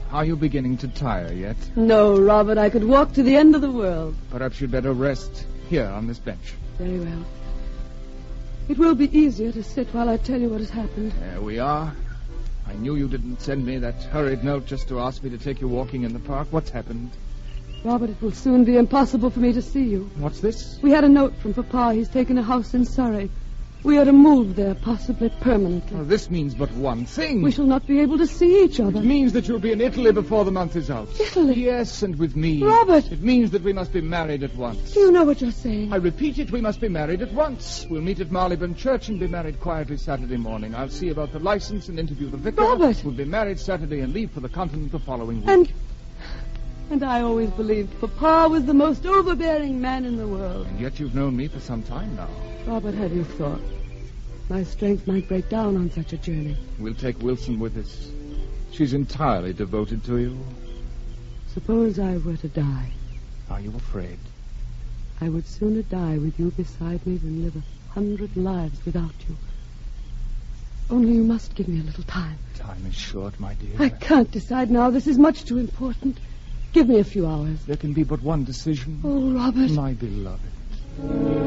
Are you beginning to tire yet? No, Robert, I could walk to the end of the world. Perhaps you'd better rest here on this bench. Very well. It will be easier to sit while I tell you what has happened. There we are. I knew you didn't send me that hurried note just to ask me to take you walking in the park. What's happened? Robert, it will soon be impossible for me to see you. What's this? We had a note from Papa. He's taken a house in Surrey. We are to move there, possibly permanently. Oh, this means but one thing. We shall not be able to see each other. It means that you'll be in Italy before the month is out. Italy? Yes, and with me. Robert! It means that we must be married at once. Do you know what you're saying? I repeat it, we must be married at once. We'll meet at Marylebone Church and be married quietly Saturday morning. I'll see about the license and interview the vicar. Robert! We'll be married Saturday and leave for the continent the following week. And I always believed Papa was the most overbearing man in the world. And yet you've known me for some time now. Robert, have you thought? My strength might break down on such a journey. We'll take Wilson with us. She's entirely devoted to you. Suppose I were to die. Are you afraid? I would sooner die with you beside me than live 100 lives without you. Only you must give me a little time. Time is short, my dear. I can't decide now. This is much too important. Give me a few hours. There can be but one decision. Oh, Robert. My beloved.